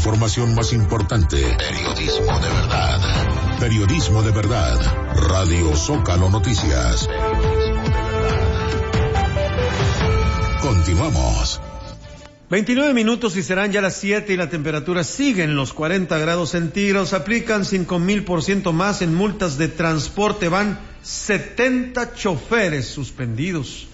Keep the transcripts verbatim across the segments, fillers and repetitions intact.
información más importante. Periodismo de verdad. Periodismo de verdad. Radio Zócalo Noticias. Continuamos. veintinueve minutos y serán ya las siete y la temperatura sigue en los cuarenta grados centígrados. Aplican cinco mil por ciento más en multas de transporte. Van setenta choferes suspendidos.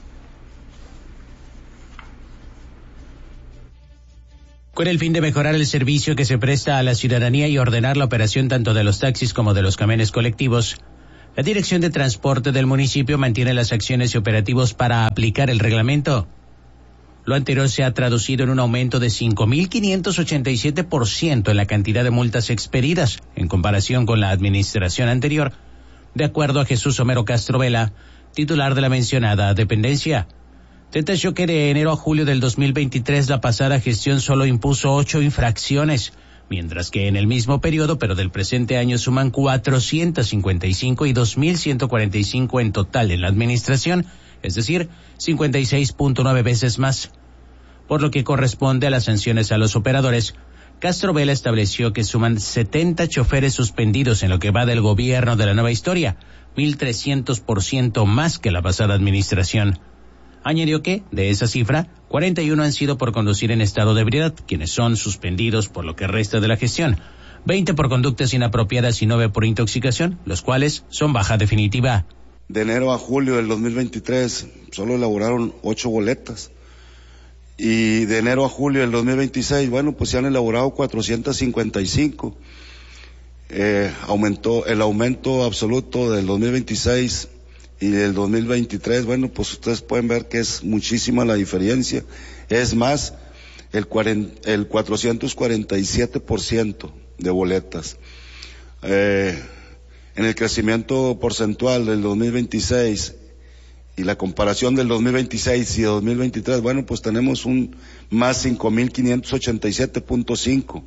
Con el fin de mejorar el servicio que se presta a la ciudadanía y ordenar la operación tanto de los taxis como de los camiones colectivos, la Dirección de Transporte del municipio mantiene las acciones y operativos para aplicar el reglamento. Lo anterior se ha traducido en un aumento de cinco mil quinientos ochenta y siete por ciento en la cantidad de multas expedidas en comparación con la administración anterior, de acuerdo a Jesús Homero Castro Vela, titular de la mencionada dependencia. Detalló que de enero a julio del dos mil veintitrés la pasada gestión solo impuso ocho infracciones, mientras que en el mismo periodo, pero del presente año, suman cuatrocientos cincuenta y cinco y dos mil ciento cuarenta y cinco en total en la administración, es decir, cincuenta y seis punto nueve veces más. Por lo que corresponde a las sanciones a los operadores, Castro Vela estableció que suman setenta choferes suspendidos en lo que va del gobierno de la nueva historia, mil trescientos por ciento más que la pasada administración. Añadió que, de esa cifra, cuarenta y uno han sido por conducir en estado de ebriedad, quienes son suspendidos por lo que resta de la gestión, veinte por conductas inapropiadas y nueve por intoxicación, los cuales son baja definitiva. De enero a julio del dos mil veintitrés solo elaboraron ocho boletas. Y de enero a julio del dos mil veintiséis, bueno, pues se han elaborado cuatrocientos cincuenta y cinco. Eh, aumentó el aumento absoluto del dos mil veintiséis y del dos mil veintitrés, bueno, pues ustedes pueden ver que es muchísima la diferencia. Es más, el, cuarenta, el cuatrocientos cuarenta y siete por ciento de boletas. Eh, en el crecimiento porcentual del dos mil veintiséis y la comparación del dos mil veintiséis y dos mil veintitrés, bueno, pues tenemos un más cinco mil quinientos ochenta y siete punto cinco.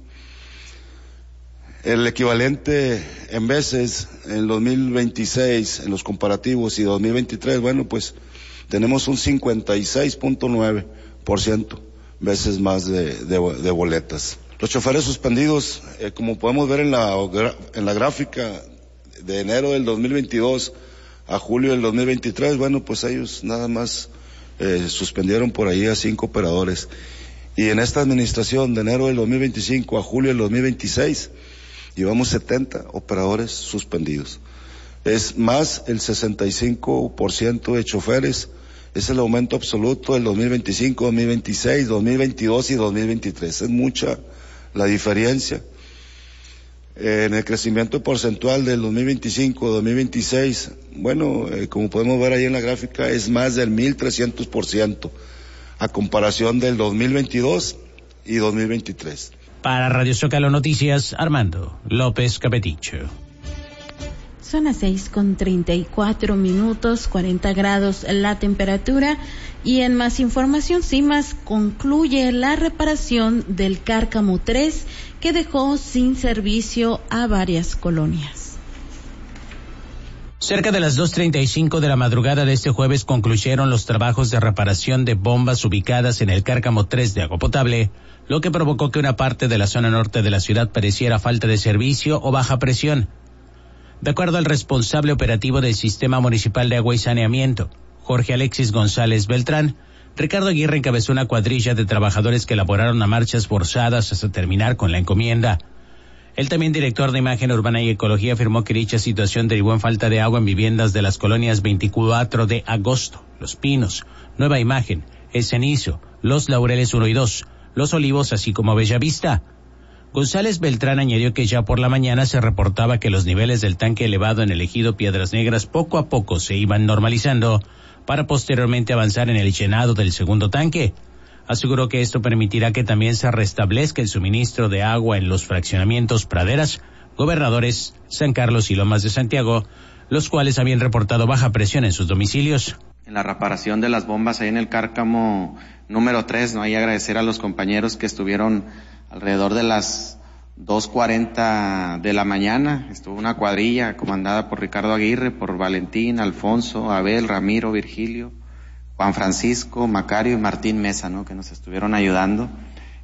El equivalente en veces en dos mil veintiséis, en los comparativos, y dos mil veintitrés, bueno, pues tenemos un cincuenta y seis punto nueve por ciento veces más de, de, de boletas. Los choferes suspendidos, eh, como podemos ver en la, en la gráfica, de enero del dos mil veintidós a julio del dos mil veintitrés, bueno, pues ellos nada más eh, suspendieron por ahí a cinco operadores. Y en esta administración, de enero del dos mil veinticinco a julio del dos mil veintiséis, llevamos setenta operadores suspendidos. Es más el sesenta y cinco por ciento de choferes, es el aumento absoluto del dos mil veinticinco, dos mil veintiséis, dos mil veintidós y dos mil veintitrés. Es mucha la diferencia. Eh, en el crecimiento porcentual del dos mil veinticinco, dos mil veintiséis, bueno, eh, como podemos ver ahí en la gráfica, es más del mil trescientos por ciento a comparación del dos mil veintidós y dos mil veintitrés. Para Radio Zócalo Noticias, Armando López Capeticho. Son las seis con treinta y cuatro minutos, cuarenta grados la temperatura. Y en más información, CIMAS concluye la reparación del Cárcamo tres, que dejó sin servicio a varias colonias. Cerca de las dos treinta y cinco de la madrugada de este jueves concluyeron los trabajos de reparación de bombas ubicadas en el Cárcamo tres de agua potable, lo que provocó que una parte de la zona norte de la ciudad padeciera falta de servicio o baja presión. De acuerdo al responsable operativo del Sistema Municipal de Agua y Saneamiento, Jorge Alexis González Beltrán, Ricardo Aguirre encabezó una cuadrilla de trabajadores que elaboraron a marchas forzadas hasta terminar con la encomienda. El también director de Imagen Urbana y Ecología afirmó que dicha situación derivó en falta de agua en viviendas de las colonias veinticuatro de agosto, Los Pinos, Nueva Imagen, El Cenizo, Los Laureles uno y dos, Los Olivos, así como Bellavista. González Beltrán añadió que ya por la mañana se reportaba que los niveles del tanque elevado en el ejido Piedras Negras poco a poco se iban normalizando para posteriormente avanzar en el llenado del segundo tanque. Aseguró que esto permitirá que también se restablezca el suministro de agua en los fraccionamientos Praderas, Gobernadores, San Carlos y Lomas de Santiago, los cuales habían reportado baja presión en sus domicilios. En la reparación de las bombas ahí en el Cárcamo número tres, ¿no? Ahí agradecer a los compañeros que estuvieron alrededor de las dos cuarenta de la mañana. Estuvo una cuadrilla comandada por Ricardo Aguirre, por Valentín, Alfonso, Abel, Ramiro, Virgilio, Juan Francisco, Macario y Martín Mesa, ¿no? Que nos estuvieron ayudando.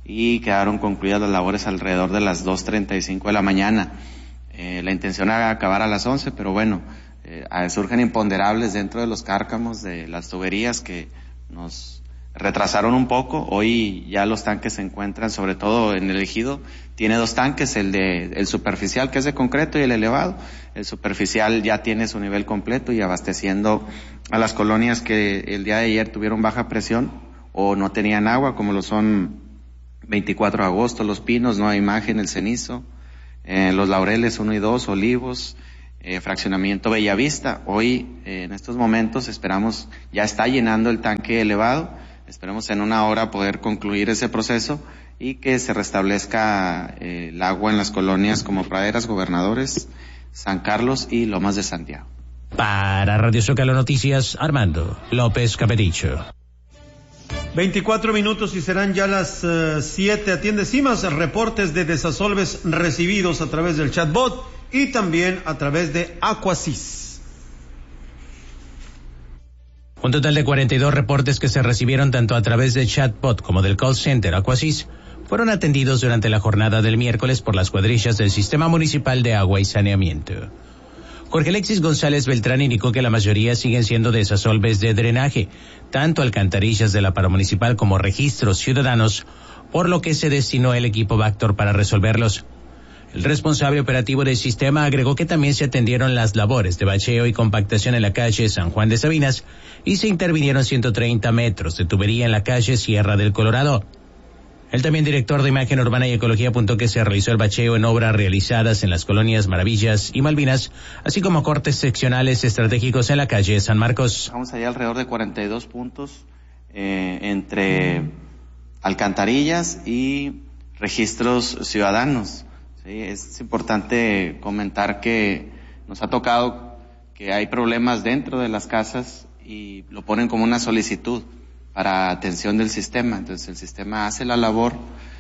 y quedaron concluidas las labores alrededor de las dos treinta y cinco de la mañana. Eh, la intención era acabar a las once, pero bueno, eh, surgen imponderables dentro de los cárcamos de las tuberías que nos retrasaron un poco. Hoy ya los tanques se encuentran, sobre todo en el ejido, tiene dos tanques, el de el superficial, que es de concreto, y el elevado. El superficial ya tiene su nivel completo y abasteciendo a las colonias que el día de ayer tuvieron baja presión o no tenían agua, como lo son veinticuatro de agosto, Los Pinos, Nueva Imagen, El Cenizo, eh, Los Laureles uno y dos, Olivos, eh, Fraccionamiento Bellavista. Hoy, eh, en estos momentos, esperamos, ya está llenando el tanque elevado. Esperemos en una hora poder concluir ese proceso y que se restablezca eh, el agua en las colonias como Praderas, Gobernadores, San Carlos y Lomas de Santiago. Para Radio Zócalo Noticias, Armando López Capedicho. veinticuatro minutos y serán ya las uh, siete. Atiende CIMAS, reportes de desasolves recibidos a través del chatbot y también a través de Aquasis. Un total de cuarenta y dos reportes que se recibieron tanto a través del chatbot como del call center Aquasis fueron atendidos durante la jornada del miércoles por las cuadrillas del Sistema Municipal de Agua y Saneamiento. Jorge Alexis González Beltrán indicó que la mayoría siguen siendo desasolves de drenaje, tanto alcantarillas de la paramunicipal como registros ciudadanos, por lo que se destinó el equipo Bactor para resolverlos. El responsable operativo del sistema agregó que también se atendieron las labores de bacheo y compactación en la calle San Juan de Sabinas y se intervinieron ciento treinta metros de tubería en la calle Sierra del Colorado. El también director de Imagen Urbana y Ecología apuntó que se realizó el bacheo en obras realizadas en las colonias Maravillas y Malvinas, así como cortes seccionales estratégicos en la calle San Marcos. Vamos allá alrededor de cuarenta y dos puntos eh, entre alcantarillas y registros ciudadanos. Sí, es importante comentar que nos ha tocado que hay problemas dentro de las casas y lo ponen como una solicitud para atención del sistema. Entonces el sistema hace la labor,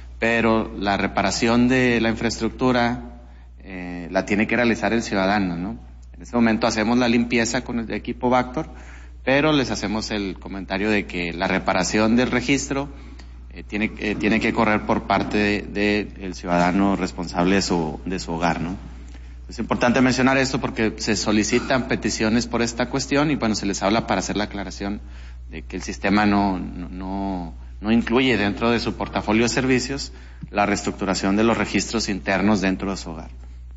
pero la reparación de la infraestructura eh, la tiene que realizar el ciudadano, ¿no? En este momento hacemos la limpieza con el equipo Bactor, pero les hacemos el comentario de que la reparación del registro Eh, tiene, eh, tiene que correr por parte del de, de ciudadano responsable de su, de su hogar, ¿no? Es importante mencionar esto porque se solicitan peticiones por esta cuestión y bueno, se les habla para hacer la aclaración de que el sistema no, no, no, no incluye dentro de su portafolio de servicios la reestructuración de los registros internos dentro de su hogar.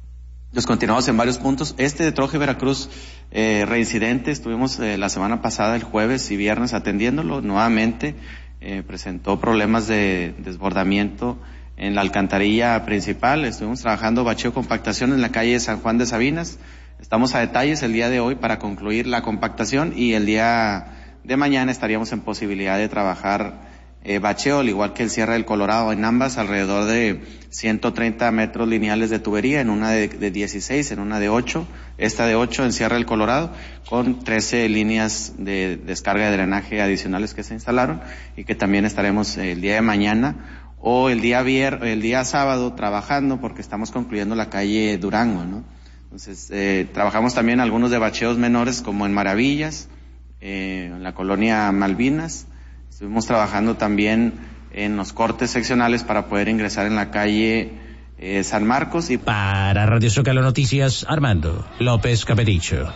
Nos continuamos en varios puntos. Este de Troje Veracruz, eh, reincidente, estuvimos eh, la semana pasada, el jueves y viernes atendiéndolo nuevamente. Eh, presentó problemas de desbordamiento en la alcantarilla principal. Estuvimos trabajando bacheo compactación en la calle San Juan de Sabinas. Estamos a detalles el día de hoy para concluir la compactación y el día de mañana estaríamos en posibilidad de trabajar eh, bacheo, al igual que el Sierra del Colorado, en ambas alrededor de ciento treinta metros lineales de tubería, en una de, de dieciséis, en una de ocho, esta de ocho en Sierra del Colorado, con trece líneas de descarga de drenaje adicionales que se instalaron y que también estaremos el día de mañana o el día vier, el día sábado trabajando porque estamos concluyendo la calle Durango, ¿no? Entonces, eh, trabajamos también algunos de bacheos menores como en Maravillas, eh, en la colonia Malvinas. Estuvimos trabajando también en los cortes seccionales para poder ingresar en la calle eh, San Marcos. Y para Radio Zócalo Noticias, Armando López Capedicho.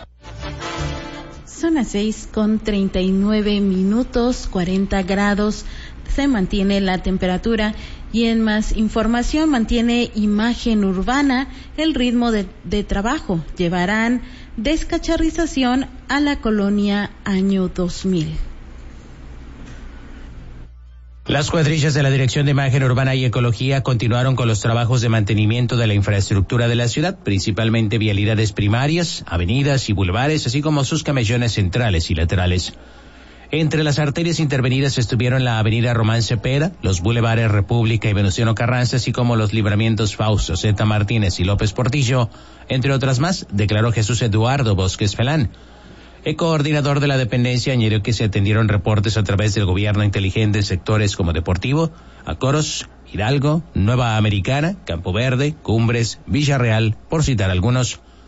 Son las seis con treinta y nueve minutos, cuarenta grados, se mantiene la temperatura. Y en más información, mantiene Imagen Urbana el ritmo de, de trabajo. Llevarán descacharrización a la colonia año dos mil. Las cuadrillas de la Dirección de Imagen Urbana y Ecología continuaron con los trabajos de mantenimiento de la infraestructura de la ciudad, principalmente vialidades primarias, avenidas y bulevares, así como sus camellones centrales y laterales. Entre las arterias intervenidas estuvieron la avenida Román Cepeda, los bulevares República y Venustiano Carranza, así como los libramientos Fausto Zeta Martínez y López Portillo, entre otras más, declaró Jesús Eduardo Bosques Felán. El coordinador de la dependencia añadió que se atendieron reportes a través del gobierno inteligente en sectores como Deportivo, Acoros, Hidalgo, Nueva Americana, Campo Verde, Cumbres, Villarreal, por citar algunos.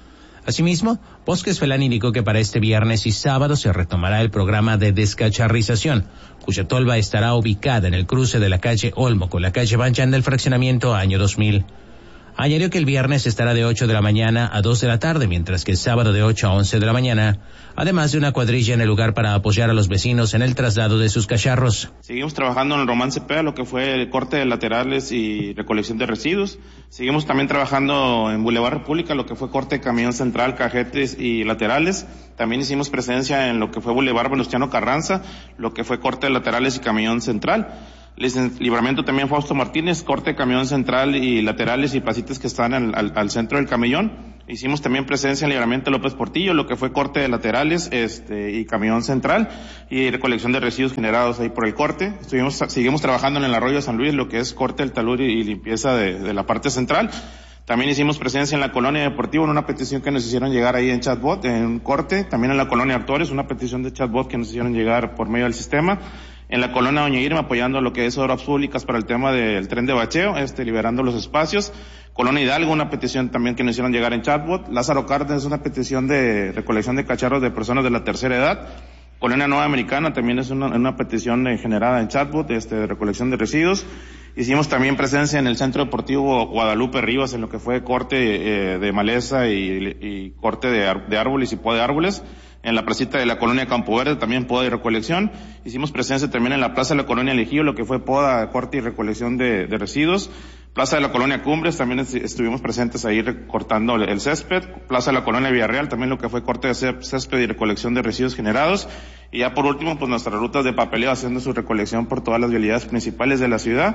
Asimismo, Bosques Felán indicó que para este viernes y sábado se retomará el programa de descacharrización, cuya tolva estará ubicada en el cruce de la calle Olmo con la calle Banchan del fraccionamiento Año dos mil. Añadió que el viernes estará de ocho de la mañana a dos de la tarde, mientras que el sábado de ocho a once de la mañana, además de una cuadrilla en el lugar para apoyar a los vecinos en el traslado de sus cacharros. Seguimos trabajando en el Román Cepeda, lo que fue el corte de laterales y recolección de residuos. Seguimos también trabajando en Boulevard República, lo que fue corte de camión central, cajetes y laterales. También hicimos presencia en lo que fue Boulevard Venustiano Carranza, lo que fue corte de laterales y camión central. Libramiento también Fausto Martínez, corte de camión central y laterales y placitas que están al, al, al centro del camellón. Hicimos también presencia en Libramiento López Portillo, lo que fue corte de laterales este y camión central y recolección de residuos generados ahí por el corte. Estuvimos, seguimos trabajando en el Arroyo San Luis, lo que es corte del talud y limpieza de, de la parte central. También hicimos presencia en la Colonia Deportiva en una petición que nos hicieron llegar ahí en chatbot, en un corte. También en la Colonia Artores, una petición de chatbot que nos hicieron llegar por medio del sistema. En la Colonia Doña Irma, apoyando lo que es obras públicas para el tema del tren de bacheo, este, liberando los espacios. Colonia Hidalgo, una petición también que nos hicieron llegar en chatbot. Lázaro Cárdenas, una petición de recolección de cacharros de personas de la tercera edad. Colonia Nueva Americana también es una, una petición eh, generada en chatbot, este, de recolección de residuos. Hicimos también presencia en el Centro Deportivo Guadalupe Rivas en lo que fue corte eh, de maleza y, y corte de, ar- de árboles y poda de árboles. En la placita de la Colonia Campo Verde también poda y recolección. Hicimos presencia también en la Plaza de la Colonia Elegío, lo que fue poda, corte y recolección de, de residuos. Plaza de la Colonia Cumbres, también est- estuvimos presentes ahí recortando el césped. Plaza de la Colonia Villarreal, también lo que fue corte de césped y recolección de residuos generados. Y ya por último, pues nuestras rutas de papeleo haciendo su recolección por todas las vialidades principales de la ciudad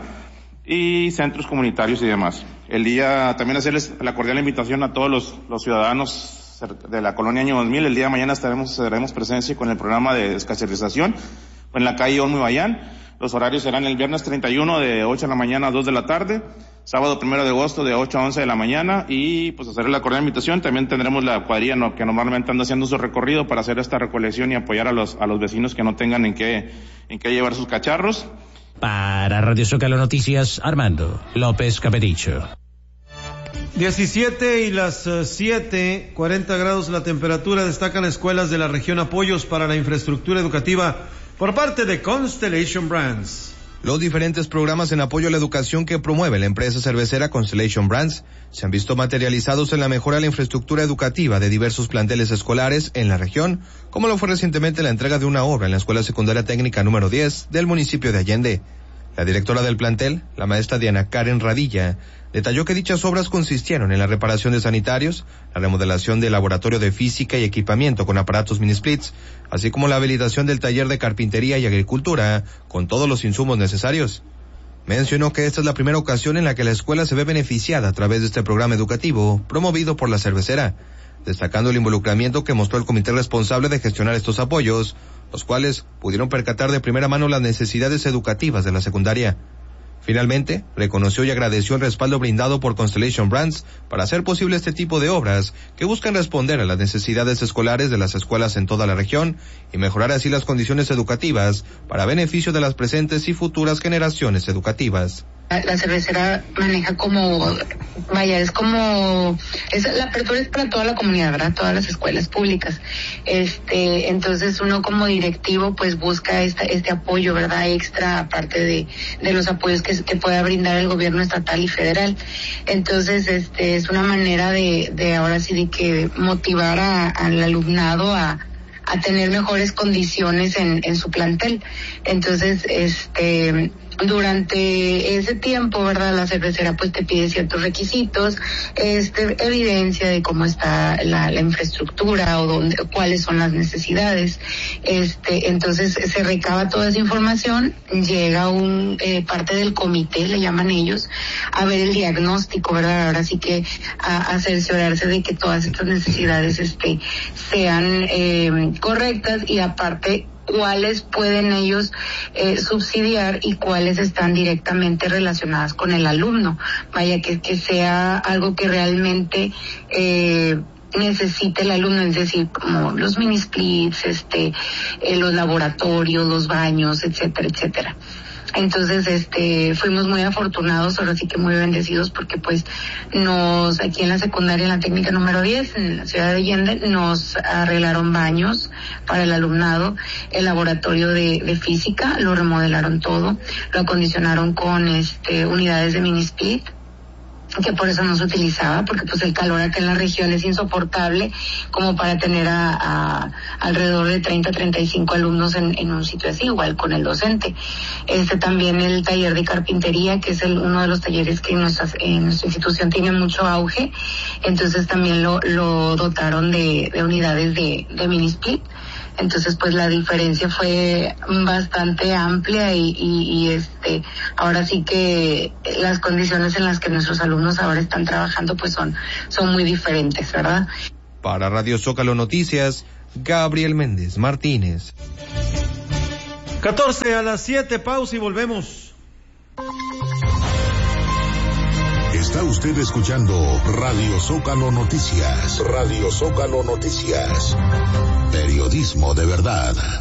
y centros comunitarios y demás. El día, también hacerles la cordial invitación a todos los, los ciudadanos de la Colonia Año dos mil. El día de mañana estaremos, daremos presencia con el programa de descacharización en la calle Olmo y Bayán. Los horarios serán el viernes treinta y uno de ocho de la mañana a dos de la tarde, sábado primero de agosto de ocho a once de la mañana y pues hacer la cordial invitación. También tendremos la cuadrilla ¿no? que normalmente anda haciendo su recorrido para hacer esta recolección y apoyar a los, a los vecinos que no tengan en qué, en qué llevar sus cacharros. Para Radio Zócalo Noticias, Armando López Capedicho. diecisiete y las siete, cuarenta grados la temperatura. Destacan escuelas de la región apoyos para la infraestructura educativa por parte de Constellation Brands. Los diferentes programas en apoyo a la educación que promueve la empresa cervecera Constellation Brands se han visto materializados en la mejora de la infraestructura educativa de diversos planteles escolares en la región, como lo fue recientemente la entrega de una obra en la Escuela Secundaria Técnica número diez del municipio de Allende. La directora del plantel, la maestra Diana Karen Radilla, detalló que dichas obras consistieron en la reparación de sanitarios, la remodelación del laboratorio de física y equipamiento con aparatos mini splits, así como la habilitación del taller de carpintería y agricultura, con todos los insumos necesarios. Mencionó que esta es la primera ocasión en la que la escuela se ve beneficiada a través de este programa educativo promovido por la cervecera, destacando el involucramiento que mostró el comité responsable de gestionar estos apoyos, los cuales pudieron percatar de primera mano las necesidades educativas de la secundaria. Finalmente, reconoció y agradeció el respaldo brindado por Constellation Brands para hacer posible este tipo de obras que buscan responder a las necesidades escolares de las escuelas en toda la región y mejorar así las condiciones educativas para beneficio de las presentes y futuras generaciones educativas. La cervecera maneja como, vaya, es como, es, la apertura es para toda la comunidad, ¿verdad? Todas las escuelas públicas. Este, entonces uno como directivo pues busca esta, este apoyo, ¿verdad? Extra, aparte de, de los apoyos que, que pueda brindar el gobierno estatal y federal. Entonces, este, es una manera de, de ahora sí de que motivar a, al alumnado a, a tener mejores condiciones en, en su plantel. Entonces, este, durante ese tiempo, ¿verdad? La cervecera pues te pide ciertos requisitos, este, evidencia de cómo está la, la infraestructura o dónde, cuáles son las necesidades. Este, entonces se recaba toda esa información, llega un, eh, parte del comité, le llaman ellos, a ver el diagnóstico, ¿verdad? Ahora sí que a, a cerciorarse de que todas estas necesidades, este, sean, eh, correctas y aparte cuáles pueden ellos eh, subsidiar y cuáles están directamente relacionadas con el alumno. Vaya, que, que sea algo que realmente eh, necesite el alumno, es decir, como los mini splits, este, eh, los laboratorios, los baños, etcétera, etcétera. Entonces, este, fuimos muy afortunados, ahora sí que muy bendecidos, porque pues nos, aquí en la secundaria, en la técnica número diez, en la ciudad de Allende, nos arreglaron baños para el alumnado, el laboratorio de, de física, lo remodelaron todo, lo acondicionaron con este, unidades de mini split, que por eso no se utilizaba, porque pues el calor acá en la región es insoportable como para tener a, a alrededor de treinta, treinta y cinco alumnos en, en un sitio así, igual con el docente. Este también el taller de carpintería, que es el, uno de los talleres que en nuestra, en nuestra institución tiene mucho auge, entonces también lo, lo dotaron de, de unidades de, de mini split. Entonces pues la diferencia fue bastante amplia y, y, y este ahora sí que las condiciones en las que nuestros alumnos ahora están trabajando pues son, son muy diferentes, ¿verdad? Para Radio Zócalo Noticias, Gabriel Méndez Martínez. catorce a las siete, pausa y volvemos. Está usted escuchando Radio Zócalo Noticias. Radio Zócalo Noticias. Periodismo de verdad.